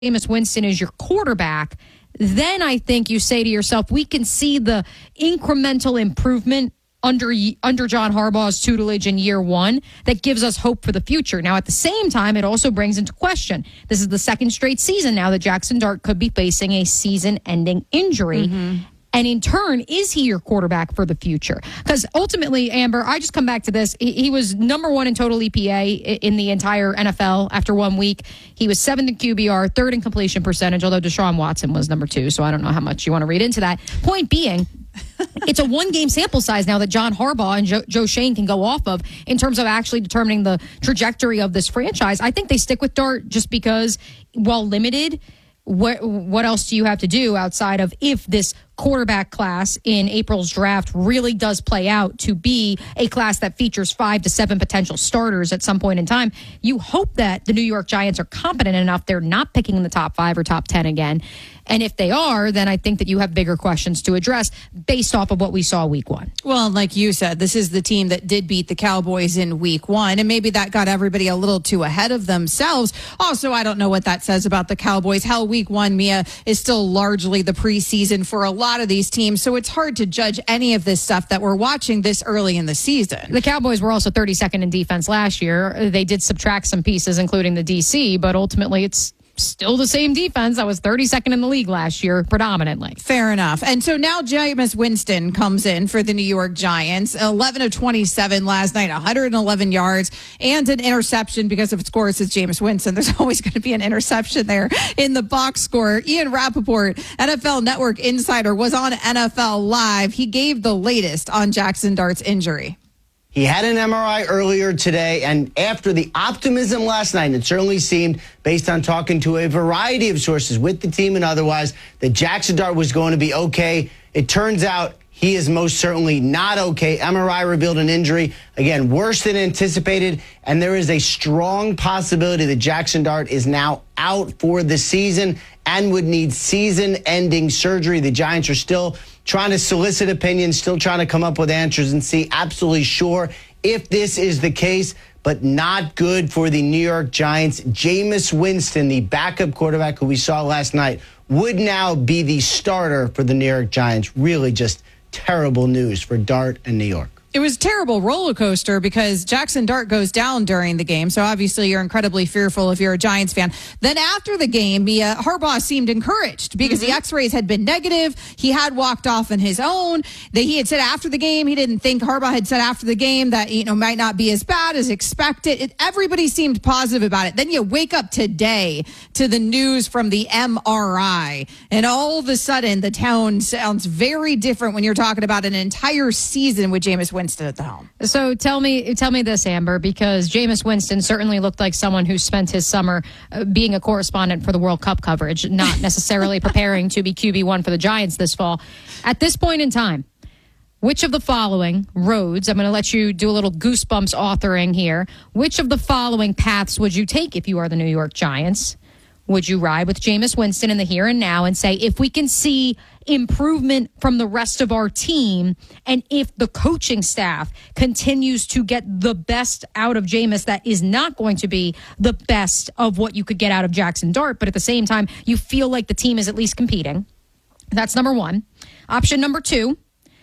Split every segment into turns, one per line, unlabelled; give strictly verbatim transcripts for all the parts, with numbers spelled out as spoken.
Jameis Winston is your quarterback, then I think you say to yourself, we can see the incremental improvement under under John Harbaugh's tutelage in year one that gives us hope for the future. Now, at the same time, it also brings into question, this is the second straight season now that Jackson Dart could be facing a season-ending injury. Mm-hmm. And in turn, is he your quarterback for the future? Because ultimately, Amber, I just come back to this. He, he was number one in total E P A in the entire N F L after one week. He was seventh in Q B R, third in completion percentage, although Deshaun Watson was number two. So I don't know how much you want to read into that. Point being, it's a one-game sample size now that John Harbaugh and Joe, Joe Schoen can go off of in terms of actually determining the trajectory of this franchise. I think they stick with Dart just because, while limited, what what else do you have to do outside of if this quarterback class in April's draft really does play out to be a class that features five to seven potential starters at some point in time? You hope that the New York Giants are competent enough they're not picking in the top five or top ten again. And if they are, then I think that you have bigger questions to address based off of what we saw week one.
Well, like you said, this is the team that did beat the Cowboys in week one, and maybe that got everybody a little too ahead of themselves. Also, I don't know what that says about the Cowboys. Hell, week one, Mia, is still largely the preseason for a lot of these teams, so it's hard to judge any of this stuff that we're watching this early in the season.
The Cowboys were also thirty-second in defense last year. They did subtract some pieces, including the D C, but ultimately it's still the same defense that was thirty-second in the league last year, predominantly.
Fair enough. And so now Jameis Winston comes in for the New York Giants. eleven of twenty-seven last night, one hundred eleven yards, and an interception because, of course, it's Jameis Winston. There's always going to be an interception there in the box score. Ian Rappaport, N F L Network insider, was on N F L Live. He gave the latest on Jackson Dart's injury.
He had an M R I earlier today, and after the optimism last night, it certainly seemed, based on talking to a variety of sources with the team and otherwise, that Jackson Dart was going to be okay. It turns out he is most certainly not okay. M R I revealed an injury, again, worse than anticipated, and there is a strong possibility that Jackson Dart is now out for the season and would need season-ending surgery. The Giants are still trying to solicit opinions, still trying to come up with answers and see absolutely sure if this is the case, but not good for the New York Giants. Jameis Winston, the backup quarterback who we saw last night, would now be the starter for the New York Giants. Really just terrible news for Dart and New York.
It was a terrible roller coaster because Jackson Dart goes down during the game. So obviously you're incredibly fearful if you're a Giants fan. Then after the game, Mia, Harbaugh seemed encouraged because mm-hmm. the x-rays had been negative. He had walked off on his own. That he had said after the game, he didn't think Harbaugh had said after the game that, you know, might not be as bad as expected. It, everybody seemed positive about it. Then you wake up today to the news from the M R I, and all of a sudden the tone sounds very different when you're talking about an entire season with Jameis Winston at the helm.
So tell me, tell me this, Amber, because Jameis Winston certainly looked like someone who spent his summer uh, being a correspondent for the World Cup coverage, not necessarily preparing to be Q B one for the Giants this fall. At this point in time, which of the following roads, I'm going to let you do a little goosebumps authoring here, which of the following paths would you take if you are the New York Giants? Would you ride with Jameis Winston in the here and now and say, if we can see improvement from the rest of our team, and if the coaching staff continues to get the best out of Jameis, that is not going to be the best of what you could get out of Jackson Dart, but at the same time, you feel like the team is at least competing. That's number one. Option number two,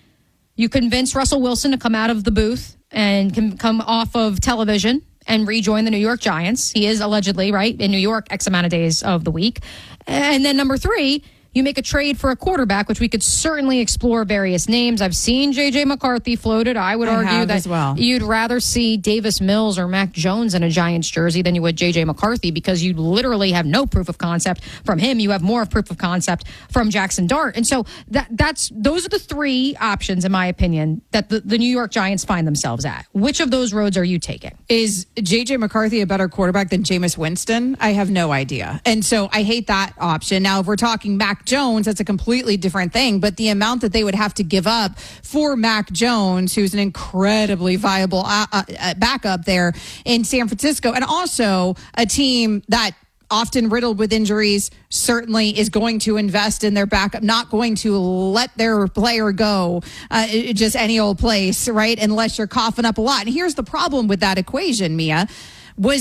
you convince Russell Wilson to come out of the booth and can come off of television and rejoin the New York Giants. He is allegedly, right, in New York X amount of days of the week. And then number three, you make a trade for a quarterback, which we could certainly explore various names. I've seen J J McCarthy floated. I would
I
argue that
as well.
You'd rather see Davis Mills or Mac Jones in a Giants jersey than you would J J McCarthy, because you literally have no proof of concept from him. You have more of proof of concept from Jackson Dart. And so that that's those are the three options, in my opinion, that the, the New York Giants find themselves at. Which of those roads are you taking?
Is J J McCarthy a better quarterback than Jameis Winston? I have no idea. And so I hate that option. Now, if we're talking Mac Jones, that's a completely different thing. But the amount that they would have to give up for Mac Jones, who's an incredibly viable uh, uh, backup there in San Francisco, and also a team that often riddled with injuries, certainly is going to invest in their backup, not going to let their player go uh, just any old place, right? Unless you're coughing up a lot. And here's the problem with that equation, Mia, was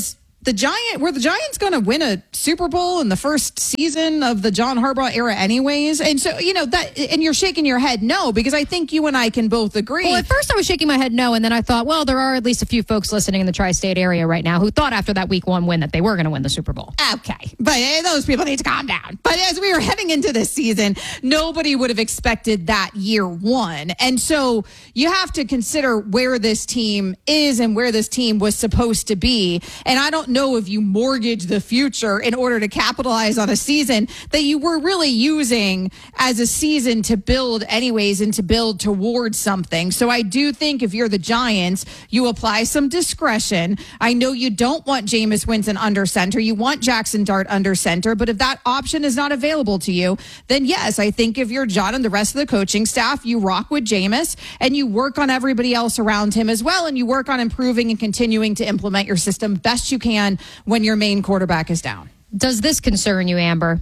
the Giant, were the Giants going to win a Super Bowl in the first season of the John Harbaugh era anyways? And so, you know, that, and you're shaking your head no, because I think you and I can both agree.
Well, at first I was shaking my head no, and then I thought, well, there are at least a few folks listening in the tri-state area right now who thought after that week one win that they were going to win the Super Bowl.
Okay, but uh, those people need to calm down. But as we were heading into this season, nobody would have expected that year one. And so you have to consider where this team is and where this team was supposed to be. And I don't know if you mortgage the future in order to capitalize on a season that you were really using as a season to build anyways and to build towards something. So I do think if you're the Giants, you apply some discretion. I know you don't want Jameis Winston under center. You want Jackson Dart under center. But if that option is not available to you, then yes, I think if you're John and the rest of the coaching staff, you rock with Jameis and you work on everybody else around him as well. And you work on improving and continuing to implement your system best you can when your main quarterback is down.
Does this concern you, Amber?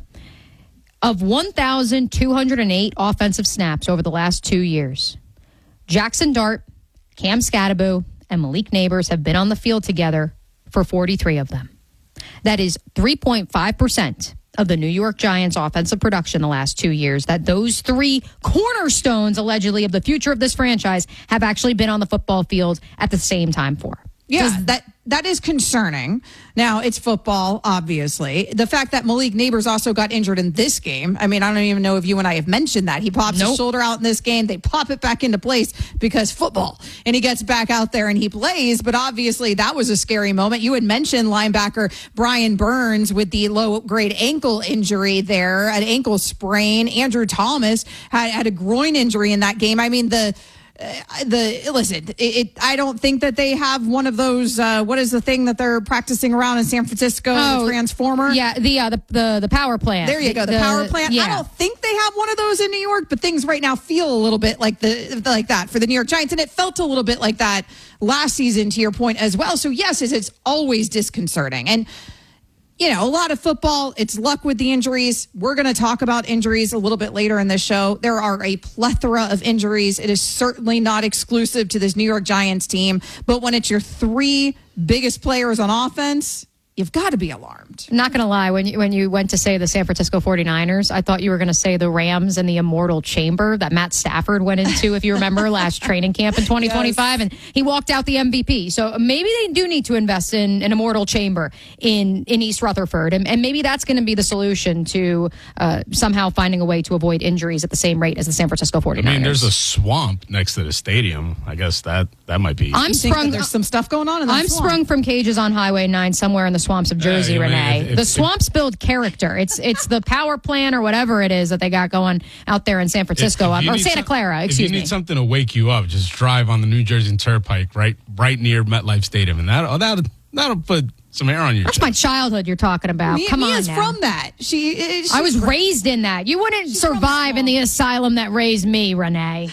Of one thousand two hundred eight offensive snaps over the last two years, Jackson Dart, Cam Scatterbo, and Malik Neighbors have been on the field together for forty-three of them. That is three point five percent of the New York Giants offensive production the last two years that those three cornerstones, allegedly, of the future of this franchise have actually been on the football field at the same time for.
Yeah, Does, that that is concerning. Now, it's football, obviously. The fact that Malik Neighbors also got injured in this game, I mean, I don't even know if you and I have mentioned that. He pops nope. his shoulder out in this game. They pop it back into place because football. And he gets back out there and he plays. But obviously, that was a scary moment. You had mentioned linebacker Brian Burns with the low-grade ankle injury there, an ankle sprain. Andrew Thomas had, had a groin injury in that game. I mean, the... Uh, the listen, it, it, I don't think that they have one of those. Uh, what is the thing that they're practicing around in San Francisco?
Oh,
the transformer.
Yeah, the uh, the, the the power plant.
There you go, the, the power plant. Yeah. I don't think they have one of those in New York, but things right now feel a little bit like the like that for the New York Giants, and it felt a little bit like that last season. To your point as well. So yes, it's, it's always disconcerting and. You know, a lot of football, it's luck with the injuries. We're going to talk about injuries a little bit later in this show. There are a plethora of injuries. It is certainly not exclusive to this New York Giants team. But when it's your three biggest players on offense, you've got to be alarmed.
Not going to lie, when you, when you went to say the San Francisco forty-niners, I thought you were going to say the Rams and the immortal chamber that Matt Stafford went into, if you remember, last training camp in twenty twenty-five, yes. And he walked out the M V P. So maybe they do need to invest in an immortal chamber in, in East Rutherford, and, and maybe that's going to be the solution to uh, somehow finding a way to avoid injuries at the same rate as the San Francisco forty-niners.
I mean, there's a swamp next to the stadium. I guess that, that might be.
I'm sprung.
There's some stuff going on in that
I'm
swamp. sprung
from cages on Highway nine somewhere in the swamps of Jersey,
yeah,
Renee.
if, if,
the swamps build character. It's it's the power plant or whatever it is that they got going out there in San Francisco,
if, if
or Santa
some,
Clara, excuse me.
If you need me. something to wake you up, just drive on the New Jersey Turnpike right right near MetLife Stadium, and that, that'll, that'll put some air on your
That's
chest.
my childhood you're talking about.
Mia,
Come
Mia's
on now.
from that. She, she
I was raised in that. You wouldn't survive in the asylum that raised me, Renee.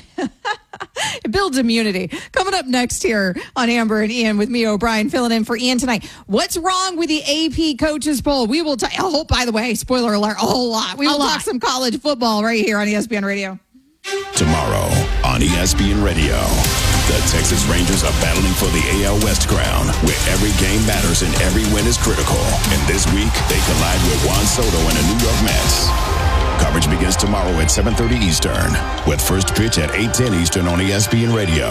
It builds immunity. Coming up next here on Amber and Ian with me, O'Brien, filling in for Ian tonight. What's wrong with the A P Coaches Poll? We will talk, oh, by the way, spoiler alert, a whole lot. We will talk some college football right here on E S P N Radio.
Tomorrow on E S P N Radio, the Texas Rangers are battling for the A L West crown, where every game matters and every win is critical. And this week, they collide with Juan Soto and the New York Mets. Coverage begins tomorrow at seven thirty Eastern, with first pitch at eight ten Eastern on E S P N Radio.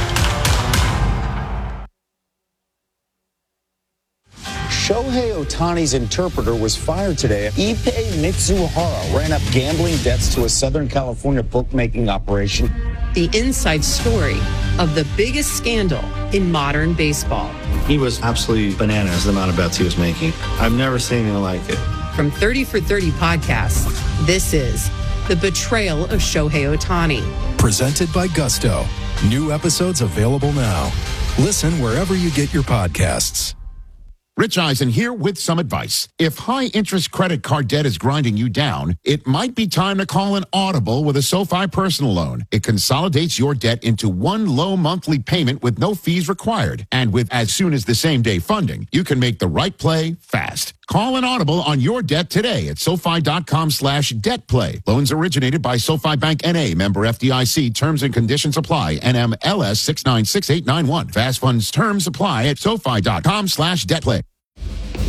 Shohei Ohtani's interpreter was fired today. Ippei Mitsuhara ran up gambling debts to a Southern California bookmaking operation.
The inside story of the biggest scandal in modern baseball.
He was absolutely bananas, the amount of bets he was making. I've never seen anything like it.
From thirty for thirty podcasts, this is The Betrayal of Shohei Ohtani.
Presented by Gusto. New episodes available now. Listen wherever you get your podcasts.
Rich Eisen here with some advice. If high-interest credit card debt is grinding you down, it might be time to call an audible with a SoFi personal loan. It consolidates your debt into one low monthly payment with no fees required. And with as soon as the same-day funding, you can make the right play fast. Call an audible on your debt today at SoFi.com slash debt play. Loans originated by SoFi Bank N A, member F D I C. Terms and conditions apply. N M L S six nine six eight nine one. Fast funds terms apply at SoFi.com slash debt play.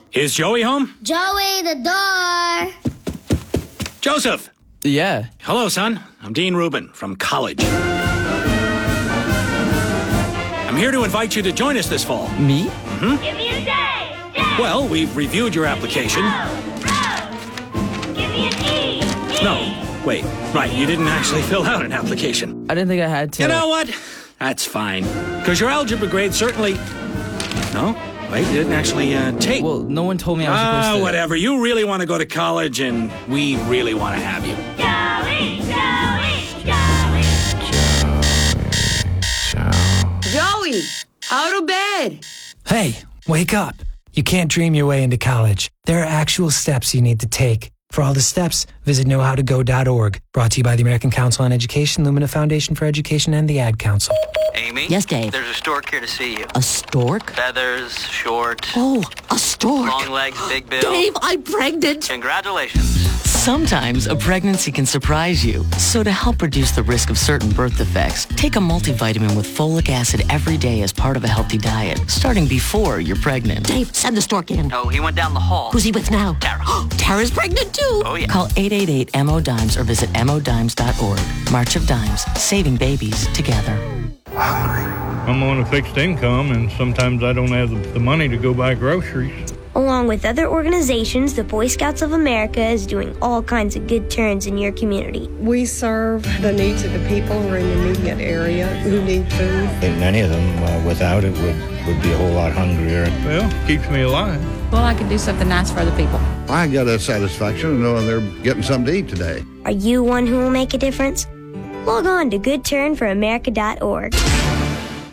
Is Joey home?
Joey, the door.
Joseph.
Yeah.
Hello, son. I'm Dean Rubin from college. I'm here to invite you to join us this fall.
Me?
Mm-hmm.
Give me a day. day.
Well, we've reviewed your application.
Rose, Rose. Give me an E. E.
No, wait. Right, you didn't actually fill out an application.
I didn't think I had to.
You know what? That's fine. Because your algebra grade certainly... No? Wait, you didn't actually uh, take...
Well, no one told me I was
Ah,
supposed to...
whatever. You really want to go to college, and we really want to have you.
Joey, Joey, Joey.
Joey, out of bed.
Hey, wake up. You can't dream your way into college. There are actual steps you need to take. For all the steps, visit know how to go dot org. Brought to you by the American Council on Education, Lumina Foundation for Education, and the Ad Council.
Amy?
Yes, Dave?
There's a stork here to see you.
A stork?
Feathers, short.
Oh, a stork.
Long legs, big bill.
Dave, I'm pregnant.
Congratulations.
Sometimes a pregnancy can surprise you. So to help reduce the risk of certain birth defects, take a multivitamin with folic acid every day as part of a healthy diet, starting before you're pregnant. Dave, send the stork in.
Oh, he went down the hall.
Who's he with now?
Tara.
Tara's pregnant too.
Oh, yeah.
Call eight eight eight M O DIMES or visit M O dimes dot org. March of Dimes, saving babies together.
I'm on a fixed income, and sometimes I don't have the, the money to go buy groceries.
Along with other organizations, the Boy Scouts of America is doing all kinds of good turns in your community.
We serve the needs of the people who are in the immediate area who need food.
And many of them, uh, without it, would, would be a whole lot hungrier.
Well, keeps me alive.
Well, I can do something nice for other people.
I got a satisfaction of knowing they're getting something to eat today.
Are you one who will make a difference? Log on to good turn for america dot org.